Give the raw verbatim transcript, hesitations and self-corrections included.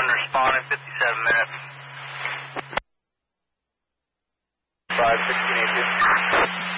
and respond in fifty-seven minutes. five sixteen eighteen.